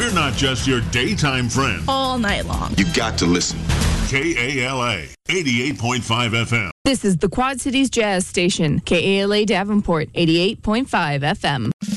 We're not just your daytime friend. All night long. You got to listen. KALA 88.5 FM. This is the Quad Cities Jazz Station, KALA Davenport, 88.5 FM.